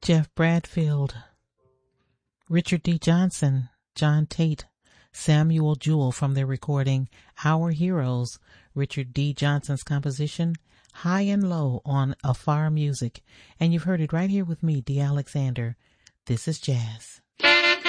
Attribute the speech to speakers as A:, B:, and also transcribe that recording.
A: Jeff Bradfield, Richard D. Johnson, John Tate, Samuel Jewell from their recording Our Heroes, Richard D. Johnson's composition High and Low on Afar Music. And you've heard it right here with me, D. Alexander. This is Jazz.